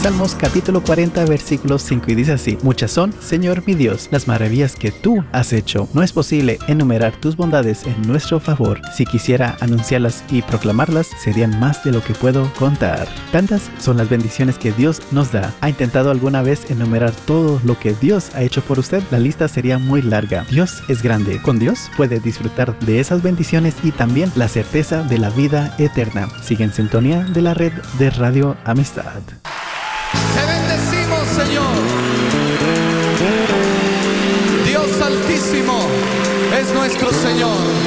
Salmos capítulo 40 versículos 5 y dice así: muchas son, Señor mi Dios, las maravillas que tú has hecho. No es posible enumerar tus bondades en nuestro favor. Si quisiera anunciarlas y proclamarlas, serían más de lo que puedo contar. Tantas son las bendiciones que Dios nos da. ¿Ha intentado alguna vez enumerar todo lo que Dios ha hecho por usted? La lista sería muy larga. Dios es grande. Con Dios puede disfrutar de esas bendiciones y también la certeza de la vida eterna. Sigue en sintonía de la red de Radio Amistad. Te bendecimos, Señor. Dios Altísimo es nuestro Señor.